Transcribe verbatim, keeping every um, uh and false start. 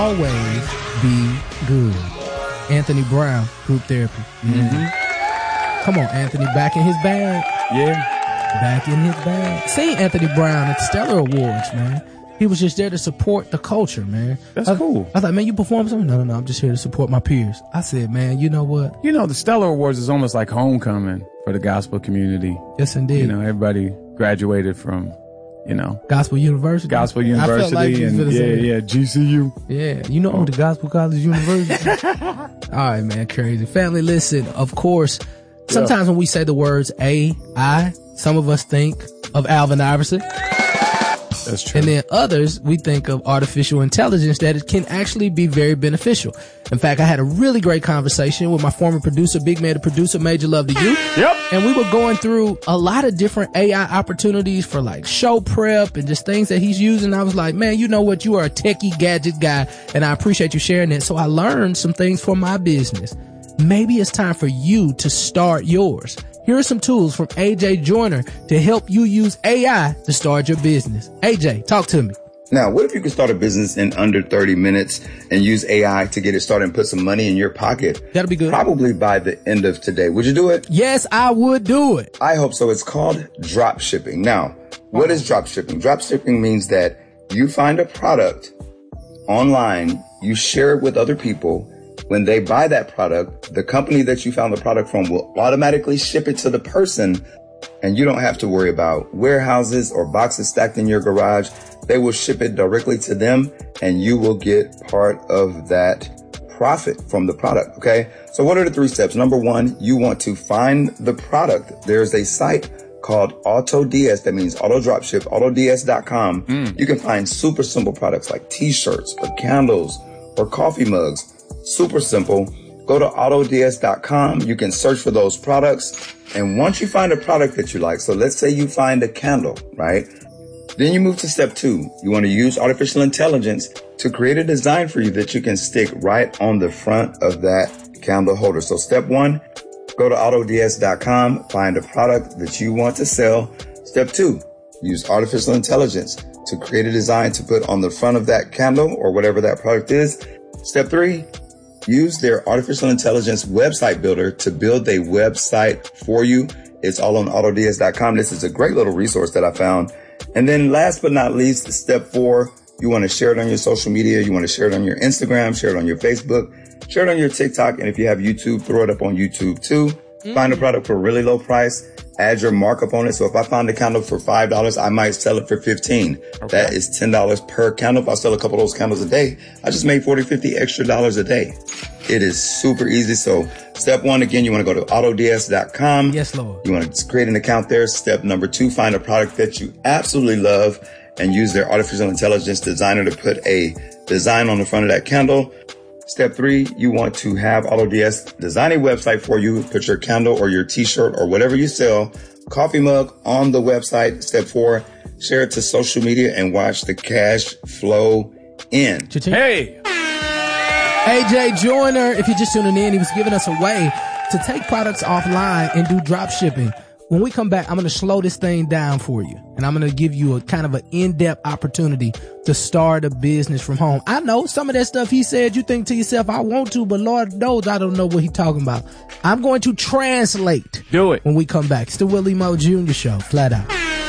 always be good. Anthony Brown, group therapy. Yeah. Mm-hmm. Come on, Anthony, back in his bag. Yeah. Back in his bag. Seen Anthony Brown at the Stellar Awards, man. He was just there to support the culture, man. That's I, cool. I thought, man, you perform something? No, no, no. I'm just here to support my peers. I said, man, you know what? You know, the Stellar Awards is almost like homecoming for the gospel community. Yes, indeed. You know, everybody graduated from, you know, Gospel University. Gospel University. I felt like and yeah, say, yeah, G C U. Yeah, you know, oh. the Gospel College University. All right, man, crazy. Family, listen, of course, sometimes yeah. when we say the words A I, some of us think of Alvin Iverson. That's true. And then others, we think of artificial intelligence that it can actually be very beneficial. In fact, I had a really great conversation with my former producer, Big Man, the producer, Major Love to You. Yep. And we were going through a lot of different A I opportunities for like show prep and just things that he's using. I was like, man, you know what? You are a techie gadget guy and I appreciate you sharing that. So I learned some things for my business. Maybe it's time for you to start yours. Here are some tools from A J Joyner to help you use A I to start your business. A J, talk to me. Now, what if you could start a business in under thirty minutes and use A I to get it started and put some money in your pocket? That'll be good. Probably by the end of today. Would you do it? Yes, I would do it. I hope so. It's called drop shipping. Now, what is drop shipping? Drop shipping means that you find a product online, you share it with other people. When they buy that product, the company that you found the product from will automatically ship it to the person, and you don't have to worry about warehouses or boxes stacked in your garage. They will ship it directly to them, and you will get part of that profit from the product, okay? So what are the three steps? Number one, you want to find the product. There's a site called AutoDS, that means auto dropship, auto D S dot com. Mm. You can find super simple products like t-shirts or candles or coffee mugs. Super simple. Go to auto D S dot com. You can search for those products. And once you find a product that you like, so let's say you find a candle, right? Then you move to step two. You want to use artificial intelligence to create a design for you that you can stick right on the front of that candle holder. So step one, go to auto D S dot com, find a product that you want to sell. Step two, use artificial intelligence to create a design to put on the front of that candle or whatever that product is. Step three, use their artificial intelligence website builder to build a website for you. It's all on auto D S dot com. This is a great little resource that I found. And then last but not least, step four, you want to share it on your social media. You want to share it on your Instagram, share it on your Facebook, share it on your TikTok. And if you have YouTube, throw it up on YouTube too. Mm-hmm. Find a product for a really low price. Add your markup on it. So if I find a candle for five dollars, I might sell it for fifteen dollars. Okay. That is ten dollars per candle. If I sell a couple of those candles a day, I just made forty, fifty extra dollars a day. It is super easy. So step one, again, you want to go to auto D S dot com. Yes, Lord. You want to create an account there. Step number two, find a product that you absolutely love and use their artificial intelligence designer to put a design on the front of that candle. Step three, you want to have AutoDS design a website for you. Put your candle or your t-shirt or whatever you sell, coffee mug on the website. Step four, share it to social media and watch the cash flow in. Hey! A J Joyner, if you're just tuning in, he was giving us a way to take products offline and do drop shipping. When we come back, I'm going to slow this thing down for you. And I'm going to give you a kind of an in-depth opportunity to start a business from home. I know some of that stuff he said, you think to yourself, I want to, but Lord knows I don't know what he's talking about. I'm going to translate. Do it. When we come back. It's the Willie Moore Junior Show, flat out.